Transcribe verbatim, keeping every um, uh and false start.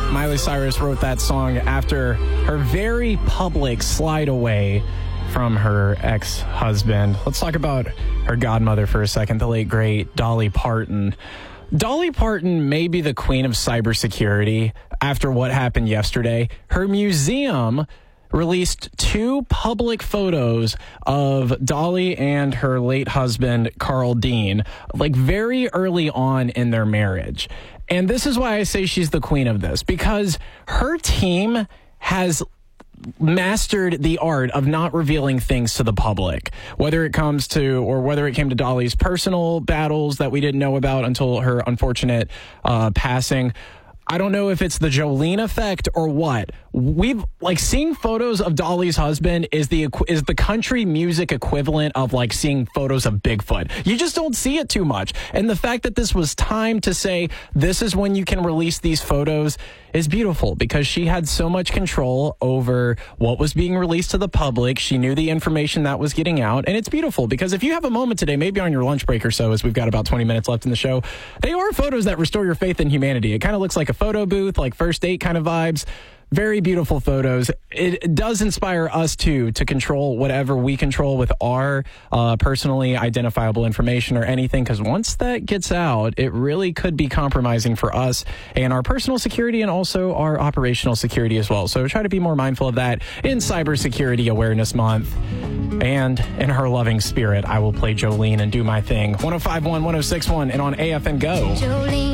Miley Cyrus wrote that song after her very public slide away from her ex-husband. Let's talk about her godmother for a second, the late, great Dolly Parton. Dolly Parton may be the queen of cybersecurity after what happened yesterday. Her museum released two public photos of Dolly and her late husband, Carl Dean, like very early on in their marriage. And this is why I say she's the queen of this, because her team has mastered the art of not revealing things to the public, whether it comes to, or whether it came to Dolly's personal battles that we didn't know about until her unfortunate uh, passing. I don't know if it's the Jolene effect or what. We've like seeing photos of Dolly's husband is the is the country music equivalent of like seeing photos of Bigfoot. You just don't see it too much. And the fact that this was time to say this is when you can release these photos is beautiful, because she had so much control over what was being released to the public. She knew the information that was getting out. And it's beautiful because if you have a moment today, maybe on your lunch break or so, as we've got about twenty minutes left in the show, they are photos that restore your faith in humanity. It kind of looks like a photo booth, like first date kind of vibes. Very beautiful photos. It does inspire us, too, to control whatever we control with our uh, personally identifiable information or anything, because once that gets out, it really could be compromising for us and our personal security and also our operational security as well. So try to be more mindful of that in Cybersecurity Awareness Month. And in her loving spirit, I will play Jolene and do my thing. one oh five point one, one oh six point one and on A F and Go. Jolene.